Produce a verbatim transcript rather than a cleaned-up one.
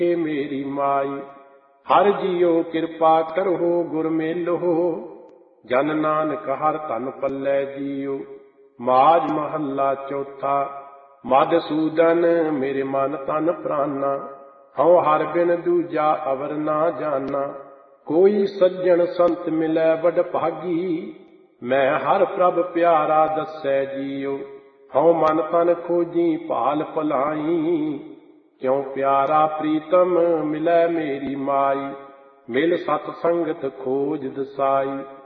हे मेरी माई। हर जियो कृपा करो गुर मेलो, जन नानक हर तन पल्लै जियो। माज महला चौथा। मधुसूदन मेरे मन तन प्राना, हऊँ हर बिन दूजा अवर ना जाना। कोई सज्जन संत मिलै बड़ भागी, मैं हर प्रभ प्यारा दसै जियो। हऊँ मन तन खोजी भाल भलाई, क्यों प्यारा प्रीतम मिलै मेरी माई। मिल सत संगत खोज दसाई।